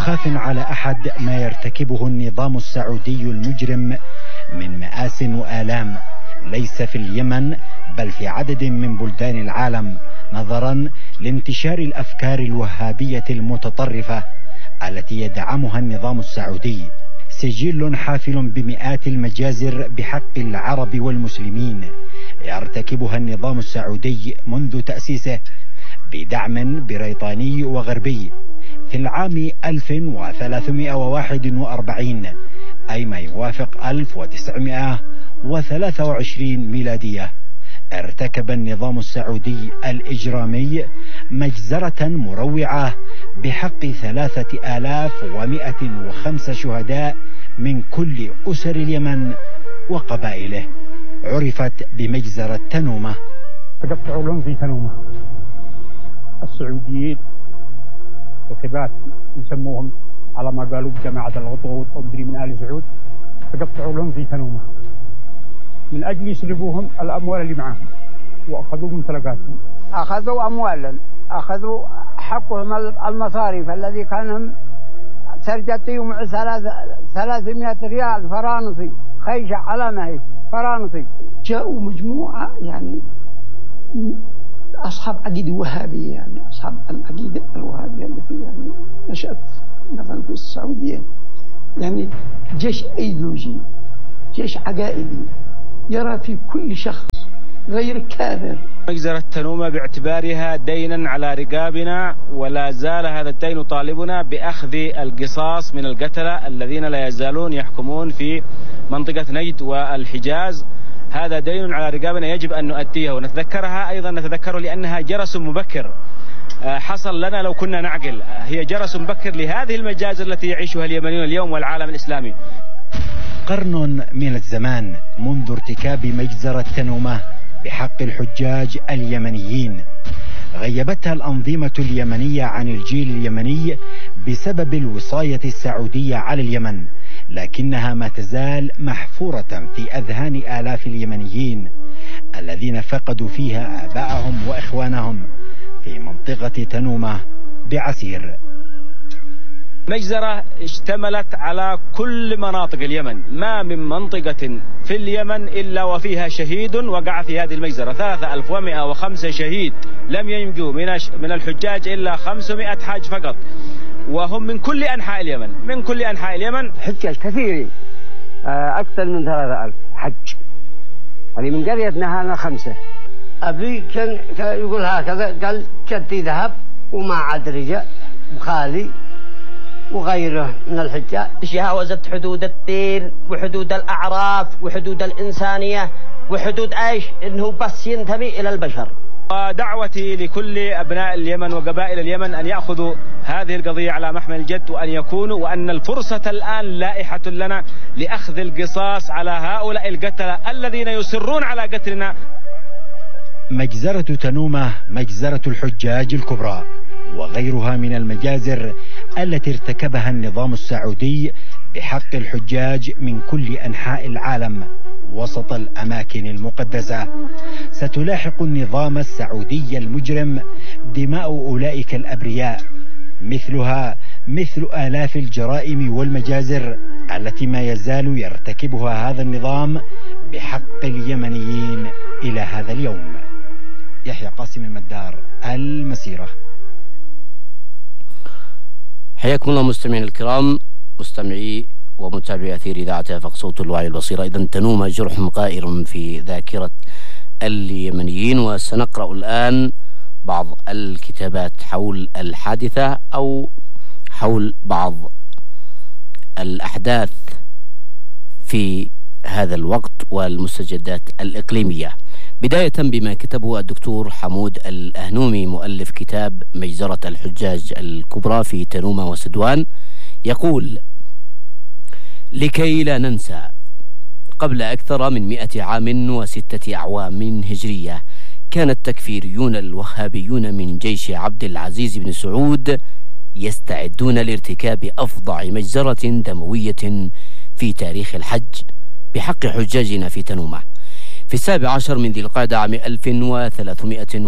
مخاف على أحد ما يرتكبه النظام السعودي المجرم من مآس وآلام، ليس في اليمن بل في عدد من بلدان العالم، نظرا لانتشار الأفكار الوهابية المتطرفة التي يدعمها النظام السعودي. سجل حافل بمئات المجازر بحق العرب والمسلمين يرتكبها النظام السعودي منذ تأسيسه بدعم بريطاني وغربي في العام 1341، أي ما يوافق 1923 ميلادية. ارتكب النظام السعودي الإجرامي مجزرة مروعة بحق 3105 شهداء من كل أسر اليمن وقبائله، عرفت بمجزرة تنومة. تقطعوا لهم في تنومة السعوديين الخبات يسموهم على ما قالوا جماعة الغطوط أو مدري من آل سعود، تقطعوا لهم في تنومة من أجل يسلبوهم الأموال اللي معهم وأخذوا ممتلكاتهم. أخذوا أموالا، أخذوا حقهم المصاريف الذي كانهم سرجتهم 300 ريال فرنسي، خيشة على ما هي فرنسي. جاءوا مجموعة يعني أصحاب عقيدة وهابية، يعني أصحاب العقيدة الوهابية التي يعني نشأت مثلا في السعودية، يعني جيش أيديولوجي، جيش عقائدي يرى في كل شخص غير كافر. مجزرة تنومة باعتبارها دينا على رقابنا، ولا زال هذا الدين يطالبنا بأخذ القصاص من القتلة الذين لا يزالون يحكمون في منطقة نجد والحجاز. هذا دين على رقابنا يجب أن نؤديه ونتذكرها، أيضا نتذكره لأنها جرس مبكر حصل لنا لو كنا نعقل. هي جرس مبكر لهذه المجازر التي يعيشها اليمنيون اليوم والعالم الإسلامي. قرن من الزمان منذ ارتكاب مجزرة تنومة بحق الحجاج اليمنيين، غيبتها الأنظمة اليمنية عن الجيل اليمني بسبب الوصاية السعودية على اليمن، لكنها ما تزال محفورة في أذهان آلاف اليمنيين الذين فقدوا فيها آباءهم وإخوانهم في منطقة تنومة بعسير. مجزرة اشتملت على كل مناطق اليمن، ما من منطقة في اليمن إلا وفيها شهيد وقع في هذه المجزرة. 3105 شهيد لم ينجوا من الحجاج إلا 500 حاج فقط، وهم من كل أنحاء اليمن، من كل أنحاء اليمن. حجاج كثيرين، أكثر من 3000 حج. هذه من قريتنا هنا 5. أبي كان يقول هكذا، قال جدي ذهب وما عاد رجع، وخالي وغيره من الحجاج. جاوزت حدود الدين وحدود الأعراف وحدود الإنسانية وحدود عيش، إنه بس ينتمي إلى البشر. ودعوتي لكل أبناء اليمن وقبائل اليمن أن يأخذوا هذه القضية على محمل الجد، وأن يكونوا، وأن الفرصة الآن لائحة لنا لأخذ القصاص على هؤلاء القتلة الذين يصرون على قتلنا. مجزرة تنومة مجزرة الحجاج الكبرى وغيرها من المجازر التي ارتكبها النظام السعودي بحق الحجاج من كل أنحاء العالم وسط الأماكن المقدسة، ستلاحق النظام السعودي المجرم دماء أولئك الأبرياء، مثلها مثل آلاف الجرائم والمجازر التي ما يزال يرتكبها هذا النظام بحق اليمنيين إلى هذا اليوم. يحيى قاسم المدار، المسيرة. حياكم الله مستمعين الكرام، مستمعي ومتابعي أثير إذاعة آفاق صوت الوعي البصيرة. إذن تنومة جرح غائر في ذاكرة اليمنيين، وسنقرأ الآن بعض الكتابات حول الحادثة أو حول بعض الأحداث في هذا الوقت والمستجدات الإقليمية، بداية بما كتبه الدكتور حمود الأهنومي مؤلف كتاب مجزرة الحجاج الكبرى في تنومة وسدوان. يقول: لكي لا ننسى، قبل أكثر من 100 عام و6 أعوام هجرية كان التكفيريون الوهابيون من جيش عبد العزيز بن سعود يستعدون لارتكاب أفظع مجزرة دموية في تاريخ الحج بحق حجاجنا في تنومة. في 17 من ذي القعدة عام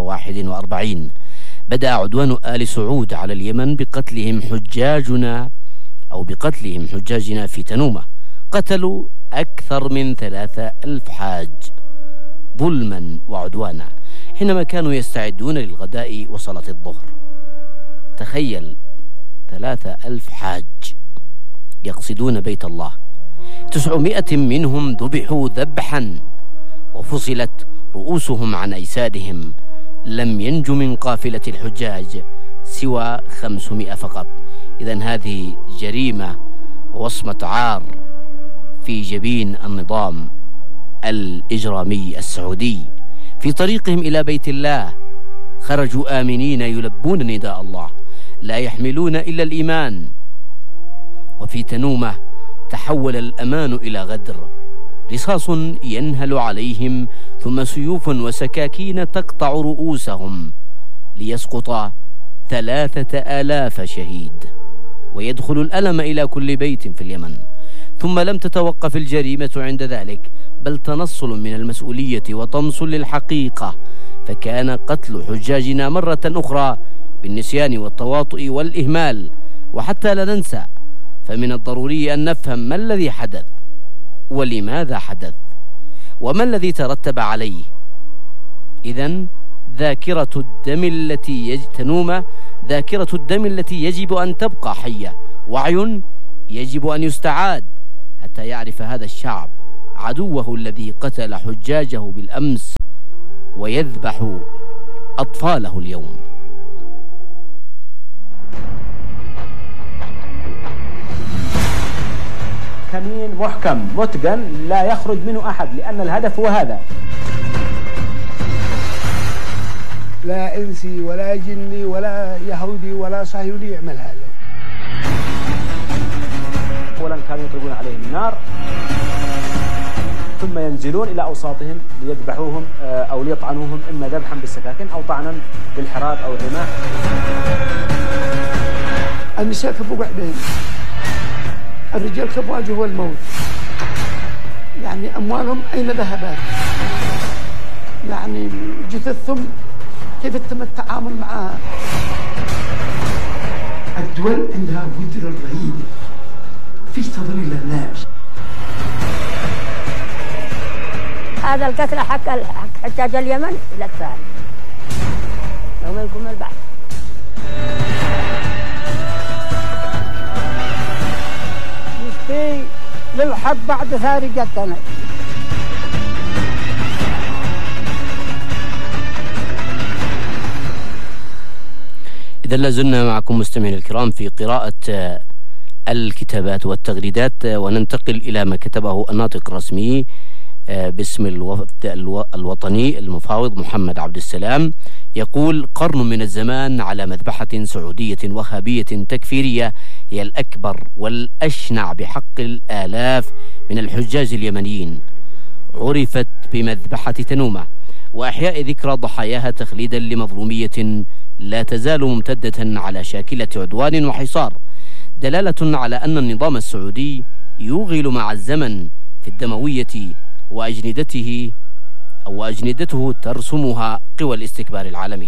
1341 بدأ عدوان آل سعود على اليمن بقتلهم حجاجنا أو بقتلهم حجاجنا في تنومة. قتلوا أكثر من 3000 حاج ظلما وعدوانا حينما كانوا يستعدون للغداء وصلاة الظهر. تخيل 3000 حاج يقصدون بيت الله، 900 منهم ذبحوا ذبحا وفصلت رؤوسهم عن أجسادهم. لم ينج من قافلة الحجاج سوى 500 فقط. إذن هذه جريمة ووصمة عار في جبين النظام الإجرامي السعودي. في طريقهم إلى بيت الله خرجوا آمنين يلبون نداء الله، لا يحملون إلا الإيمان. وفي تنومة تحول الأمان إلى غدر، رصاص ينهل عليهم ثم سيوف وسكاكين تقطع رؤوسهم ليسقط 3000 شهيد. ويدخل الألم إلى كل بيت في اليمن. ثم لم تتوقف الجريمة عند ذلك، بل تنصل من المسؤولية وطمس للحقيقة، فكان قتل حجاجنا مرة أخرى بالنسيان والتواطؤ والإهمال. وحتى لا ننسى، فمن الضروري أن نفهم ما الذي حدث ولماذا حدث وما الذي ترتب عليه. إذن ذاكرة الدم التي يجب أن تبقى حية، وعي يجب أن يستعاد حتى يعرف هذا الشعب عدوه الذي قتل حجاجه بالأمس ويذبح أطفاله اليوم. كمين محكم متقن لا يخرج منه أحد، لأن الهدف هو هذا. لا إنسي ولا جني ولا يهودي ولا صهيوني يعمل هذا. أولا كانوا يضربون عليهم النار، ثم ينزلون إلى أوساطهم ليذبحوهم أو ليطعنوهم، إما ذبحا بالسكاكين أو طعنا بالحراب أو الرماح. النساء كفوا وحدين، الرجال كفوا واجهوا الموت. يعني أموالهم أين ذهبت؟ يعني جثثهم كيف تم التعامل معها؟ الدول عندها قدرة رهيبة، فيش تضليل للناس. هذا القتل حق حجاج اليمن إلى الثاني يوم يقوم البعث. نشتي للحق بعد ثاري جتنا. إذا لازلنا معكم مستمعين الكرام في قراءة الكتابات والتغريدات، وننتقل إلى ما كتبه الناطق الرسمي باسم الوفد الوطني المفاوض محمد عبد السلام. يقول: قرن من الزمان على مذبحة سعودية وهابية تكفيرية هي الأكبر والأشنع بحق الآلاف من الحجاج اليمنيين، عرفت بمذبحة تنومة، وأحياء ذكرى ضحاياها تخليدا لمظلومية لا تزال ممتدة على شاكلة عدوان وحصار، دلالة على أن النظام السعودي يوغل مع الزمن في الدموية وأجندته ترسمها قوى الاستكبار العالمي.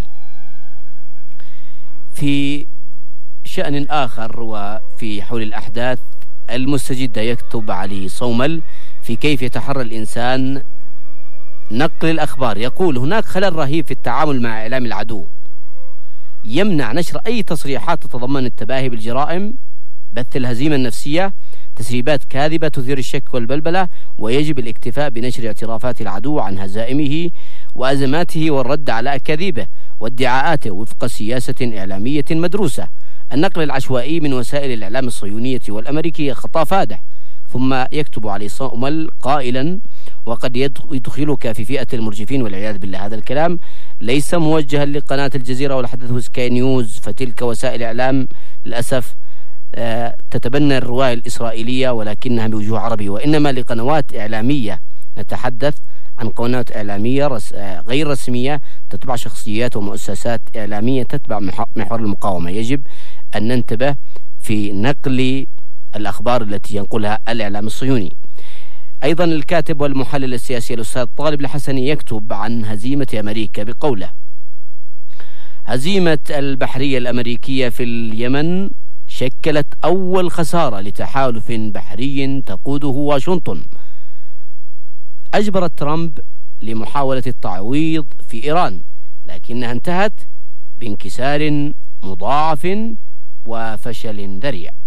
في شأن آخر وفي حول الأحداث المستجدة، يكتب علي صومل في كيف يتحرى الإنسان نقل الأخبار، يقول: هناك خلل رهيب في التعامل مع إعلام العدو، يمنع نشر أي تصريحات تتضمن التباهي بالجرائم، بث الهزيمة النفسية، تسريبات كاذبة تثير الشك والبلبلة، ويجب الاكتفاء بنشر اعترافات العدو عن هزائمه وأزماته والرد على أكاذيبه وادعاءاته وفق سياسة إعلامية مدروسة. النقل العشوائي من وسائل الإعلام الصهيونية والأمريكية خطأ فادح. ثم يكتب علي صومل قائلا: وقد يدخلك في فئة المرجفين والعياذ بالله. هذا الكلام ليس موجها لقناة الجزيرة ولا حدث سكاي نيوز، فتلك وسائل إعلام للأسف تتبنى الرواية الإسرائيلية ولكنها بوجوه عربي، وإنما لقنوات إعلامية. نتحدث عن قنوات إعلامية غير رسمية تتبع شخصيات ومؤسسات إعلامية تتبع محور المقاومة. يجب أن ننتبه في نقل الأخبار التي ينقلها الإعلام الصهيوني. أيضا الكاتب والمحلل السياسي الأستاذ طالب الحسني يكتب عن هزيمة أمريكا بقوله: هزيمة البحرية الأمريكية في اليمن شكلت أول خسارة لتحالف بحري تقوده واشنطن أجبرت ترامب لمحاولة التعويض في إيران، لكنها انتهت بانكسار مضاعف وفشل ذريع.